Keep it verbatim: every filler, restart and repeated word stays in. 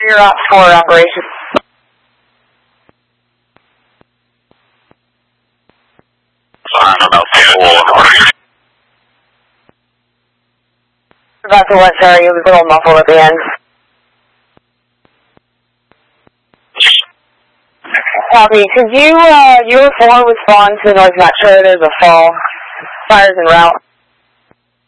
Your ops for operation. About to what, sorry, it was a little muffled at the end. Copy. Could you, uh, U F four respond to the noise not sure there's a fall? Fires en route.